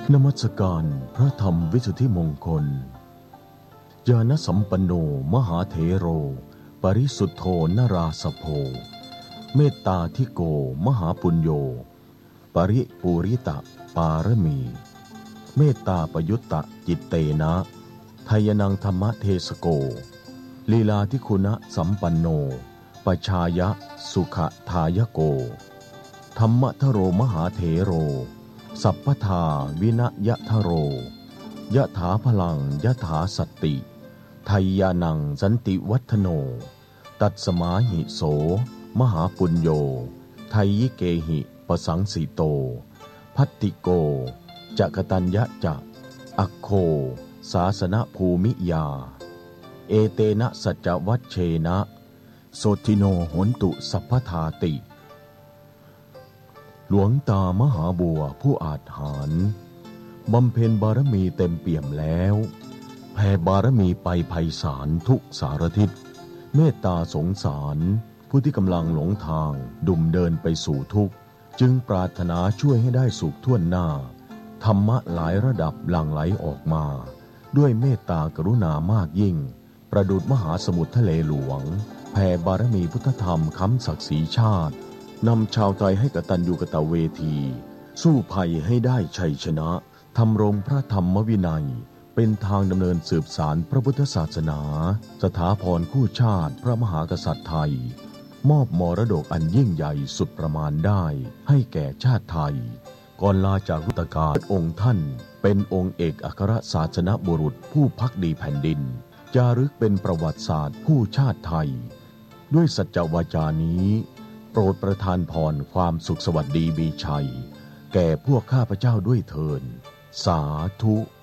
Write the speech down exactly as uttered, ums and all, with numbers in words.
นมัสการพระธรรมวิสุทธิมงคลญาณสัมปันโนมหาเถโรปริสุทโธนราสโภเมตตาธิโกมหาปุญโญปริปูริตะปารมีเมตตาปยุตตะจิตเตนะทายนังธรรมเทสโกลีลาธิคุณะสัมปันโนปชายะสุขทายโกธรรมทโรมหาเถโรสัพพทาวินะยะทโรยะถาพลังยะถาสติไทยานังสันติวัฒโนตัสมาหิโสมหาปุญโญไทยิเกหิปสังสิโตพัตติโกจักตัญญะจะอัคโคศาสนภูมิยาเอเตนะสัจจวัชเชนะโสทิโนโหนตุสัพพทาติหลวงตามหาบัวผู้อาจหาญบำเพ็ญบารมีเต็มเปี่ยมแล้วแผ่บารมีไปไพศาลทุกสารทิศเมตตาสงสารผู้ที่กำลังหลงทางดุ่มเดินไปสู่ทุกข์จึงปรารถนาช่วยให้ได้สุขทั่วหน้าธรรมะหลายระดับหลั่งไหลออกมาด้วยเมตตากรุณามากยิ่งประดุจมหาสมุทรทะเลหลวงแผ่บารมีพุทธธรรมค้ำศักดิ์ศรีชาตินำชาวไทยให้กตัญญูกตเวทีสู้ภัยให้ได้ชัยชนะทำรงพระธรรมวินัยเป็นทางดำเนินสืบสารพระพุทธศาสนาสถาพรคู่ชาติพระมหากษัตริย์ไทยมอบมรดกอันยิ่งใหญ่สุดประมาณได้ให้แก่ชาติไทยก่อนลาจากรุตกาลองค์ท่านเป็นองค์เอกอัครศาสนบุรุษผู้ภักดีแผ่นดินจารึกเป็นประวัติศาสตร์คู่ชาติไทยด้วยสัจจวาจานี้โปรดประทานพรความสุขสวัสดีมีชัยแก่พวกข้าพเจ้าด้วยเถิดสาธุ